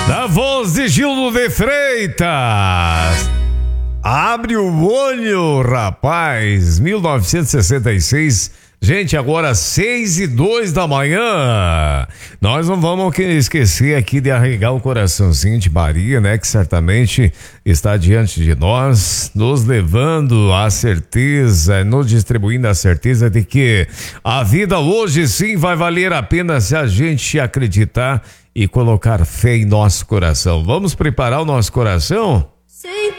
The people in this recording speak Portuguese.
Na voz de Gildo de Freitas. Abre o olho, rapaz. 1966. Gente, agora 6:02 da manhã. Nós não vamos esquecer aqui de arregar o coraçãozinho de Maria, né? Que certamente está diante de nós, nos levando à certeza, nos distribuindo a certeza de que a vida hoje sim vai valer a pena se a gente acreditar e colocar fé em nosso coração. Vamos preparar o nosso coração? Sim.